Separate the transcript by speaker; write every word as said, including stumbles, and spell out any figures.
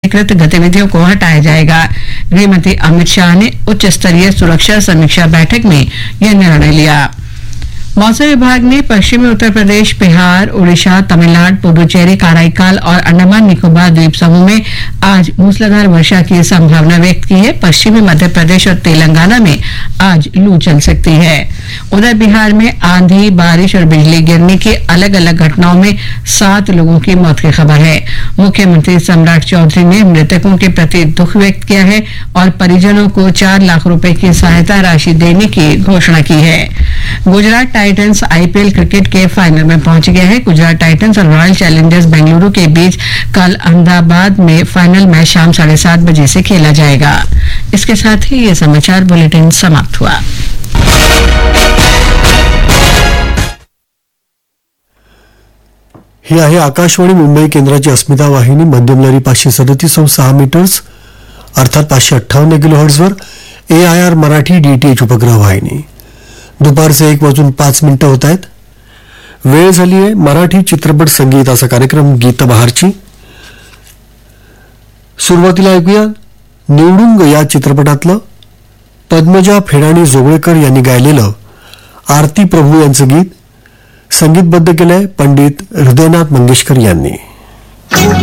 Speaker 1: अनधिकृत गतिविधियों को हटाया जाएगा। गृहमंत्री अमित शाह ने उच्च स्तरीय सुरक्षा समीक्षा बैठक में यह निर्णय लिया। मौसम विभाग ने पश्चिमी उत्तर प्रदेश, बिहार, उड़ीसा, तमिलनाडु, पुडुचेरी, कराईकाल और अंडमान निकोबार द्वीप समूह में आज मूसलाधार वर्षा की संभावना व्यक्त की है। पश्चिमी मध्य प्रदेश और तेलंगाना में आज लू चल सकती है। उधर बिहार में आंधी, बारिश और बिजली गिरने की अलग अलग घटनाओं में सात लोगों की मौत की खबर है। मुख्यमंत्री सम्राट चौधरी ने मृतकों के प्रति दुख व्यक्त किया है और परिजनों को चार लाख रुपए की सहायता राशि देने की घोषणा की है। गुजरात टाइटंस आईपीएल क्रिकेट के फाइनल में पहुंच गया है। गुजरात टाइटंस और रॉयल चैलेंजर्स बेंगलुरु के बीच कल अहमदाबाद में फाइनल मैच शाम साढ़े सात बजे से खेला जाएगा। इसके साथ ही ये समाचार बुलेटिन समाप्त हुआ।
Speaker 2: ही आहे आकाशवाणी मुंबई केंद्राची अस्मिता वाहिनी, मध्यम लहरी पाचशे सदतीस सहा मीटर्स अर्थात पाचशे अठ्ठावन्न kilo हर्ट्झवर A I R Marathi DTH उपग्रह वाहिनी। दुपारचे एक वाजून पाच मिनिटं होत आहेत। वेळ झाली आहे मराठी चित्रपट संगीताचा कार्यक्रम गीत बहारची। सुरुवातीला ऐकूया निवडुंग या चित्रपटातलं पद्मजा फेडाणी जोगळेकर यांनी गायलेलं आरती प्रभू यांचं गीत। संगीतबद्ध केलंय पंडित हृदयनाथ मंगेशकर यांनी।